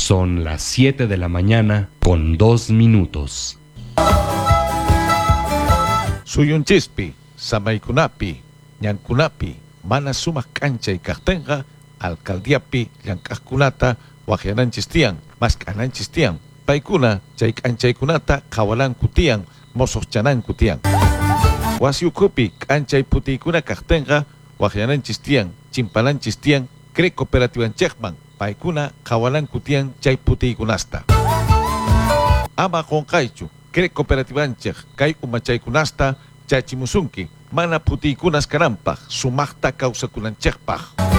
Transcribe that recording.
Son las 7 de la mañana con 2 minutos. Suyunchispi, samaykunapi, ñankunapi, mana sumaq k'anchay kaqtinqa, alcaldiapi llank'aqkunata waqyananchis tiyan, maskh'ananchis tiyan. Paykuna chay k'anchaykunata qhawalanku tiyan, mosoqchananku tiyan. Wasi ukhupi k'anchay putiykuna kaqtinqa, waqyananchis tiyan, chimpananchis tiyan, CREC cooperativanchikman, paykuna qhawalanku tiyan chay putiykunasta. Ama qonqaychu, CREC cooperativanchik kay umachaykunasta chachimusunki, mana putiykunas kananpaq, sumaqta kawsakunanchikpaq.